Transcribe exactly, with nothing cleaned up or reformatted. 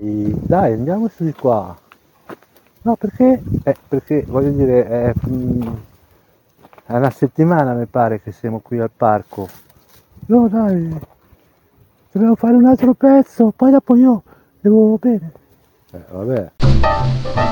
Dai, dai, andiamo su di qua. No, perché? Eh, perché voglio dire, è, mm, è una settimana mi pare che siamo qui al parco. No, dai, dobbiamo fare un altro pezzo, poi dopo io devo bere. Eh, vabbè.